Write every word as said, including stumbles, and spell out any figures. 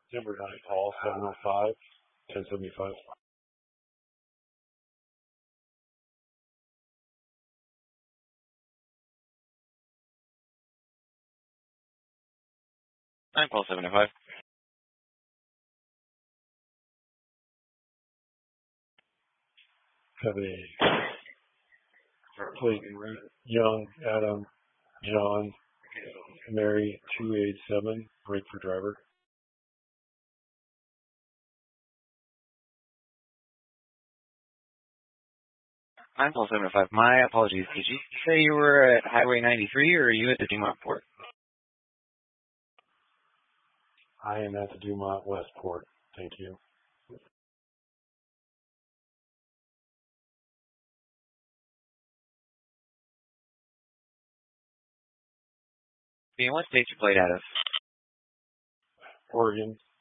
Timber nine, Paul, seven oh five, ten seventy-five. nine Paul, seven oh five. Have a plate Young, Adam, John, Mary, two eight seven, break for driver. nine Paul, seven oh five. My apologies. Did you say you were at Highway ninety-three, or are you at the Dumont Port? I am at the Dumont Westport. Thank you. And what state's your plate out of? Oregon.